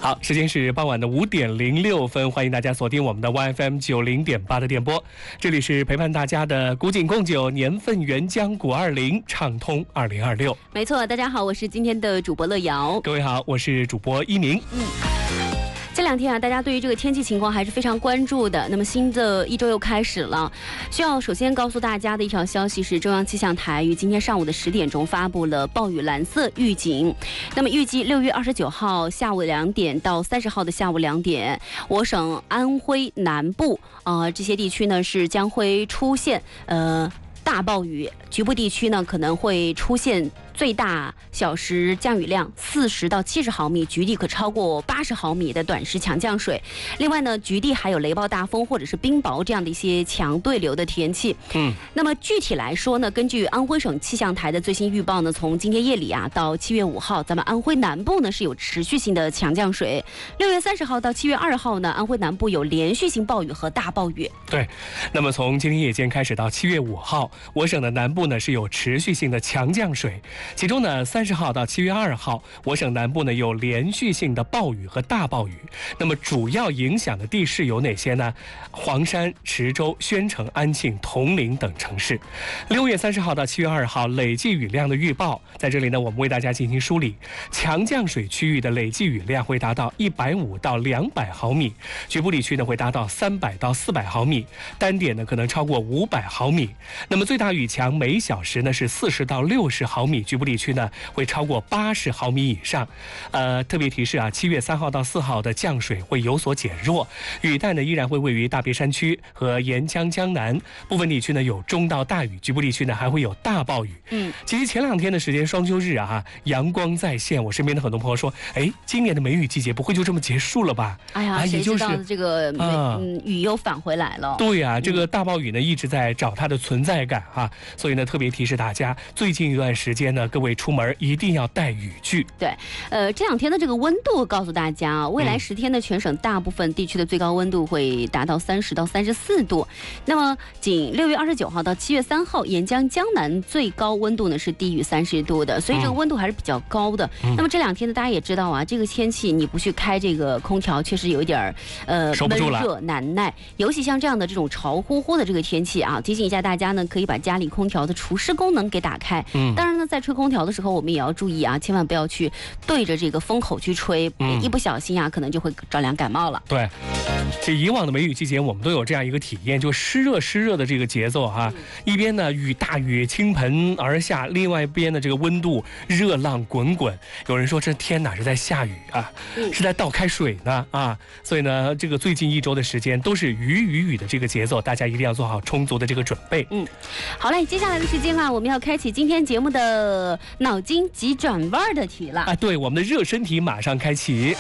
好，时间是傍晚的5:06，欢迎大家锁定我们的 YFM 90.8的电波，这里是陪伴大家的古井贡酒年份原浆古20，畅通2026。 没错，大家好，我是今天的主播乐瑶。 各位好，我是主播一鸣。 这两天啊，大家对于这个天气情况还是非常关注的。那么新的一周又开始了，需要首先告诉大家的一条消息是，中央气象台于今天上午的10点钟发布了暴雨蓝色预警。那么预计6月29号下午2点到30号的下午2点，我省安徽南部这些地区呢是将会出现大暴雨，局部地区呢可能会出现最大小时降雨量40到70毫米，局地可超过80毫米的短时强降水。另外呢，局地还有雷暴大风或者是冰雹这样的一些强对流的天气。那么具体来说呢，根据安徽省气象台的最新预报呢，从今天夜里到7月5号，咱们安徽南部呢是有持续性的强降水。6月30号到7月2号呢，安徽南部有连续性暴雨和大暴雨。 对，那么从今天夜间开始到7月5号，我省的南部呢是有持续性的强降水。其中呢，30号到7月2号，我省南部呢有连续性的暴雨和大暴雨。那么主要影响的地市有哪些呢？黄山、池州、宣城、安庆、铜陵等城市。6月30号到7月2号累计雨量的预报，在这里呢，我们为大家进行梳理。强降水区域的累计雨量会达到150到200毫米，局部地区呢会达到300到400毫米，单点呢可能超过500毫米。那么最大雨强每小时呢是40到60毫米，局部地区呢会超过80毫米以上。特别提示啊，7月3号到4号的降水会有所减弱，雨带呢依然会位于大别山区和沿江江南，部分地区呢有中到大雨，局部地区呢还会有大暴雨。其实前2天的时间双休日阳光再现，我身边的很多朋友说，今年的梅雨季节不会就这么结束了吧？ 谁知道这个雨又返回来了。 对呀，这个大暴雨呢一直在找它的存在感所以呢特别提示大家，最近一段时间呢，各位出门一定要带雨具。 对，这2天的这个温度告诉大家未来10天的全省大部分地区的最高温度会达到30到34度。那么仅6月29号到7月3号，沿江江南最高温度呢是低于30度的，所以这个温度还是比较高的。那么这2天呢，大家也知道这个天气你不去开这个空调，确实有一点闷热难耐。尤其像这样的这种潮乎乎的这个天气提醒一下大家呢，可以把家里空调的除湿功能给打开。当然呢，在吹空调的时候，我们也要注意千万不要去对着这个风口去吹，一不小心可能就会着凉感冒了。 对，这以往的梅雨季节，我们都有这样一个体验，就湿热的这个节奏一边呢大雨倾盆而下，另外一边的这个温度热浪滚滚。有人说这天哪是在下雨是在倒开水呢所以呢，这个最近1周的时间都是雨的这个节奏，大家一定要做好充足的这个准备。 好嘞，接下来的时间我们要开启今天节目的脑筋急转弯的题了对，我们的热身题马上开启。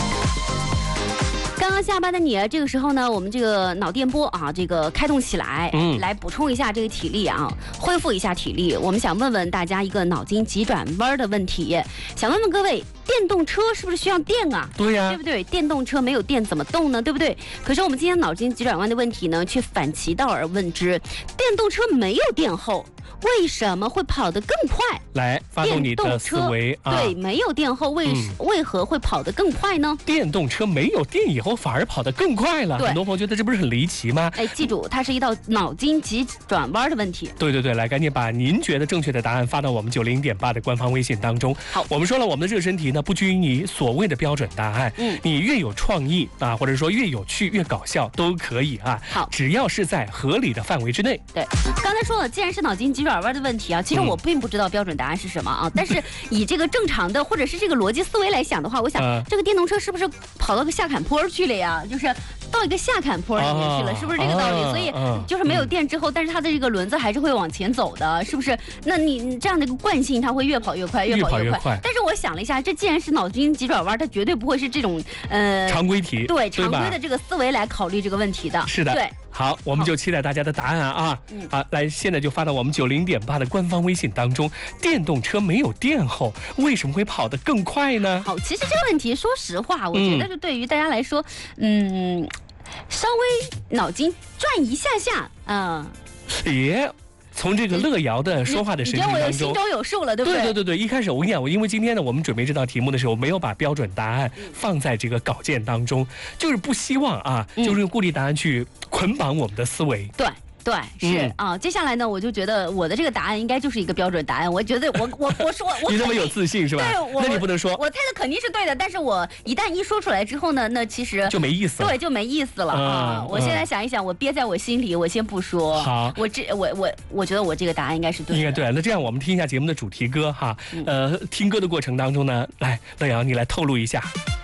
刚刚下班的你这个时候呢，我们这个脑电波这个开动起来，来补充一下这个体力恢复一下体力。我们想问问大家一个脑筋急转弯的问题，想问问各位，电动车是不是需要电对呀， 对不对？电动车没有电怎么动呢？对不对？可是我们今天脑筋急转弯的问题呢，却反其道而问之，电动车没有电后为什么会跑得更快？ 来，发动你的思维对，没有电后为何会跑得更快呢？ 电动车没有电以后反而跑得更快了，很多朋友觉得这不是很离奇吗？ 记住，它是一道脑筋急转弯的问题。 对，来，赶紧把您觉得正确的答案发到我们90.8的官方微信当中。好，我们说了，我们的热身题呢不拘于你所谓的标准答案，你越有创意或者说越有趣越搞笑都可以好， 只要是在合理的范围之内。 对，刚才说了，既然是脑筋急转弯的问题其实我并不知道标准答案是什么但是以这个正常的或者是这个逻辑思维来想的话，我想这个电动车是不是跑到个下坎坡去了呀？就是到一个下坎坡里面去了，是不是这个道理？所以就是没有电之后，但是它的这个轮子还是会往前走的，是不是？那你这样的一个惯性，它会越跑越快，越跑越快。但是我想了一下，这既然是脑筋急转弯，它绝对不会是这种常规题， 对常规的这个思维来考虑这个问题的。 是的， 对。 好，我们就期待大家的答案好，来，现在就发到我们90.8的官方微信当中。电动车没有电后为什么会跑得更快呢？ 好，其实这个问题，说实话，我觉得是对于大家来说，稍微脑筋转一下下从这个乐瑶的说话的神情当中， 我心中有数了，对不对？ 对，一开始我跟你讲，因为今天呢，我们准备这道题目的时候，没有把标准答案放在这个稿件当中，就是不希望啊，就是用固定答案去捆绑我们的思维。 对，是啊。接下来呢，我就觉得我的这个答案应该就是一个标准答案。我觉得我说你那么有自信是吧？ 对， 那你不能说。 我猜的肯定是对的，但是我一旦一说出来之后呢，那其实就没意思了。 对，就没意思了啊。我现在想一想，我憋在我心里，我先不说。 好， 我觉得我这个答案应该是对的。 应该对。那这样我们听一下节目的主题歌哈。听歌的过程当中呢，来乐瑶你来透露一下。